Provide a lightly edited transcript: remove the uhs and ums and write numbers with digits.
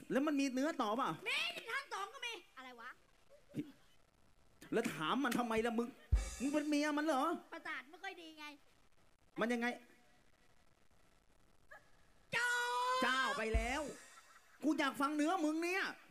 แล้วมันมีเนื้อต่อเปล่ะมีท่านสองก็มีอะไรวะแล้วถามมันทำไมล่ะมึงเป็นเมียมันเหรอประสาทไม่ค่อยดีไงมันยังไงเจ้าเจ้าไปแล้วกูอยากฟังเนื้อมึงเนี่ย